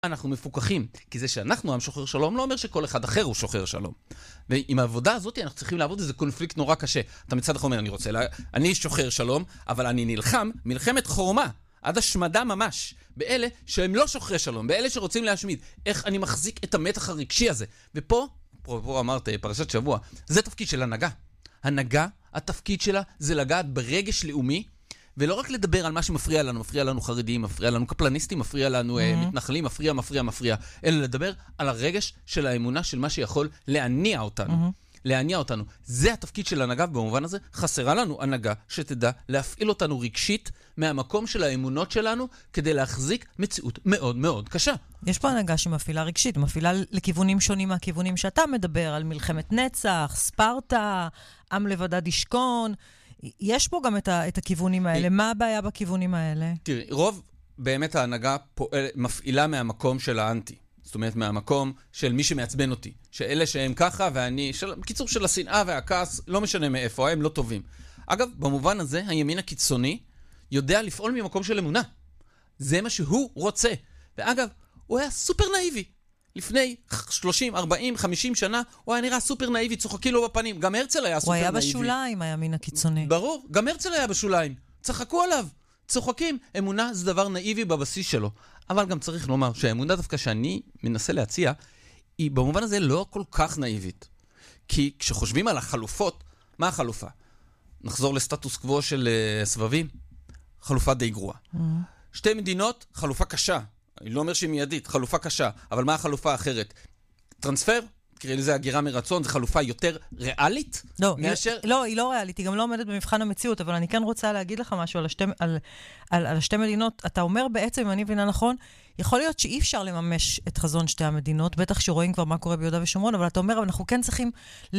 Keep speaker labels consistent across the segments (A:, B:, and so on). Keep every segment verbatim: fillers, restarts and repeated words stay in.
A: אנחנו מפוקחים, כי זה שאנחנו עם שוחר שלום לא אומר שכל אחד אחר הוא שוחר שלום. ועם העבודה הזאת אנחנו צריכים לעבוד איזה קונפליקט נורא קשה. אתה מצד אחד אומר, אני רוצה, לה... אני שוחר שלום, אבל אני נלחם מלחמת חורמה, עד השמדה ממש, באלה שהם לא שוחרי שלום, באלה שרוצים להשמיד. איך אני מחזיק את המתח הרגשי הזה. ופה, פה, פה אמרת, פרשת שבוע, זה תפקיד של הנהגה. הנהגה, התפקיד שלה זה לגעת ברגש לאומי, ולא רק לדבר על מה שמפריע לנו, מפריע לנו חרדים, מפריע לנו קפלניסטים, מפריע לנו mm-hmm. מתנחלים, מפריע, מפריע, מפריע, אלא לדבר על הרגש של האמונה של מה שיכול להניע אותנו. Mm-hmm. להניע אותנו. זה התפקיד של הנהגה, במובן הזה חסרה לנו הנהגה שתדע להפעיל אותנו רגשית מהמקום של האמונות שלנו, כדי להחזיק מציאות מאוד מאוד קשה.
B: יש פה הנהגה שמפעילה רגשית, מפעילה לכיוונים שונים מהכיוונים שאתה מדבר, על מלחמת נצח, ספרטה, עם לבדד ישכון, יש פה גם את, ה, את הכיוונים האלה. מה הבעיה בכיוונים האלה?
A: תראי, רוב באמת ההנהגה פועל, מפעילה מהמקום של האנטי. זאת אומרת, מהמקום של מי שמעצבן אותי. שאלה שהם ככה ואני, של, בקיצור של השנאה והכעס, לא משנה מאיפה, הם לא טובים. אגב, במובן הזה, הימין הקיצוני יודע לפעול ממקום של אמונה. זה מה שהוא רוצה. ואגב, הוא היה סופר נאיבי. לפני שלושים, ארבעים, חמישים שנה, הוא היה נראה סופר נאיבי, צוחקים לו בפנים. גם הרצל היה סופר נאיבי.
B: הוא היה בשוליים, הימין הקיצוני.
A: ברור, גם הרצל היה בשוליים. צחקו עליו, צוחקים. אמונה זה דבר נאיבי בבסיס שלו. אבל גם צריך לומר שהאמונה דווקא שאני מנסה להציע, היא במובן הזה לא כל כך נאיבית. כי כשחושבים על החלופות, מה החלופה? נחזור לסטטוס קוו של uh, סבבים, חלופה די גרועה. Mm-hmm. שתי מדינות, חלופה קשה. אני לא אומר שהיא מיידית, חלופה קשה. אבל מה החלופה האחרת? טרנספר? קריא לזה הגירה מרצון, זו חלופה יותר ריאלית?
B: לא,
A: מאשר...
B: היא, לא, היא לא ריאלית, היא גם לא עומדת במבחן המציאות, אבל אני כן רוצה להגיד לך משהו על השתי, על, על, על השתי מדינות. אתה אומר בעצם, אם אני מבינה נכון, יכול להיות שאי אפשר לממש את חזון שתי המדינות, בטח שרואים כבר מה קורה ביהודה ושומרון, אבל אתה אומר, אבל אנחנו כן צריכים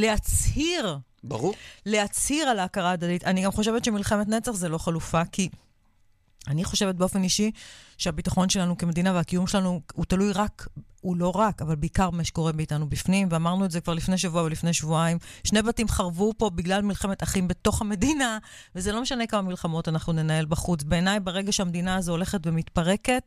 B: להצהיר,
A: ברור.
B: להצהיר על ההכרה הדדית. אני גם חושבת שמלחמת נצח זה לא חלופה, כי אני חושבת באופן אישי שהביטחון שלנו כמדינה והקיום שלנו הוא תלוי רק, הוא לא רק, אבל בעיקר מה שקורה באיתנו בפנים, ואמרנו את זה כבר לפני שבוע ולפני שבועיים. שני בתים חרבו פה בגלל מלחמת אחים בתוך המדינה, וזה לא משנה כמה מלחמות אנחנו ננהל בחוץ. בעיניי, ברגע שהמדינה הזו הולכת ומתפרקת,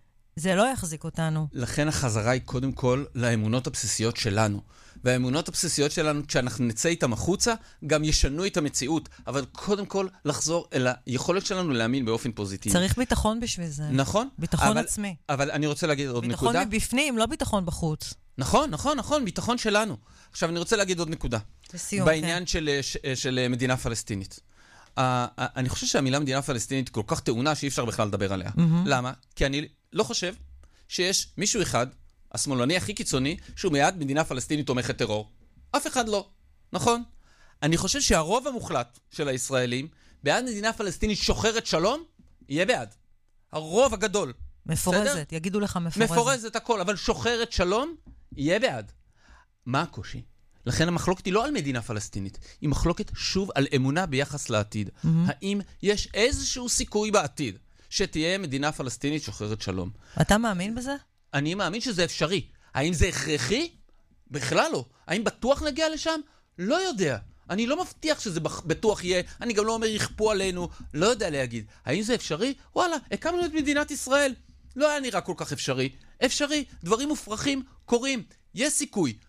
B: זה לא יחזיק אותנו.
A: לכן החזרה היא קודם כל לאמונות הבסיסיות שלנו. והאמונות הבסיסיות שלנו, כשאנחנו נצא איתם החוצה, גם ישנו את המציאות. אבל קודם כל לחזור אל היכולת שלנו להאמין באופן פוזיטיבי.
B: צריך ביטחון בשביל זה.
A: נכון.
B: ביטחון
A: אבל,
B: עצמי.
A: אבל אני רוצה להגיד עוד
B: ביטחון
A: נקודה.
B: ביטחון מבפנים, לא ביטחון בחוץ.
A: נכון, נכון, נכון, ביטחון שלנו. עכשיו אני רוצה להגיד עוד נקודה.
B: לסיום,
A: בעניין
B: כן.
A: של, של, של מדינה פלסטינית. Uh, אני חושב שהמילה מדינה פלסטינית כל כך טעונה שאי אפשר בכלל לדבר עליה. Mm-hmm. למה? כי אני לא חושב שיש מישהו אחד, השמאלני הכי קיצוני, שהוא מיד מדינה פלסטינית תומכת טרור. אף אחד לא. נכון? אני חושב שהרוב המוחלט של הישראלים, בעד מדינה פלסטינית שוחרת שלום, יהיה בעד. הרוב הגדול.
B: מפורזת, בסדר? יגידו לך מפורזת.
A: מפורזת הכל, אבל שוחרת שלום, יהיה בעד. מה הקושי? לכן המחלוקת היא לא על מדינה פלסטינית, היא מחלוקת שוב על אמונה ביחס לעתיד. Mm-hmm. האם יש איזשהו סיכוי בעתיד שתהיה מדינה פלסטינית שוחרת שלום?
B: אתה מאמין בזה?
A: אני מאמין שזה אפשרי. האם זה הכרחי? בכלל לא. האם בטוח נגיע לשם? לא יודע. אני לא מבטיח שזה בטוח יהיה, אני גם לא אומר יכפו עלינו, לא יודע להגיד. האם זה אפשרי? וואלה, הקמנו את מדינת ישראל. לא היה נראה כל כך אפשרי. אפשרי, דברים מופרכים קורים. יש סיכוי.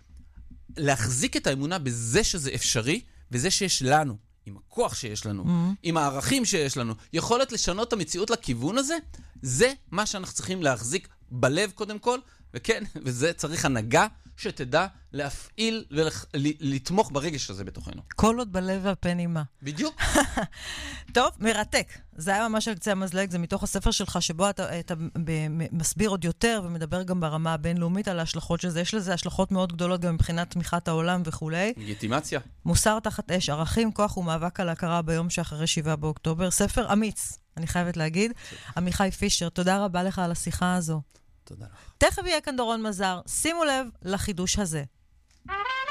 A: להחזיק את האמונה בזה שזה אפשרי, וזה שיש לנו, עם הכוח שיש לנו, mm-hmm. עם הערכים שיש לנו, יכולת לשנות את המציאות לכיוון הזה, זה מה שאנחנו צריכים להחזיק בלב קודם כל, וכן, וזה צריך הנהגה שתדע להפעיל ולתמוך ברגש הזה בתוכנו.
B: כל עוד בלב והפה נימה.
A: בדיוק.
B: טוב, מרתק. זה היה ממש על קצה המזלג, זה מתוך הספר שלך, שבו אתה, אתה מסביר עוד יותר, ומדבר גם ברמה הבינלאומית על ההשלכות של זה. יש לזה השלכות מאוד גדולות גם מבחינת תמיכת העולם וכו'.
A: לגיטימציה.
B: מוסר תחת אש, ערכים, כוח ומאבק על ההכרה ביום שאחרי שבעה באוקטובר. ספר אמיץ, אני חייבת להגיד. עמיחי פישר, תודה רבה לך על השיחה הזו.
A: תודה לך.
B: תכף יהיה כאן דורון מזר, שימו לב לחידוש הזה.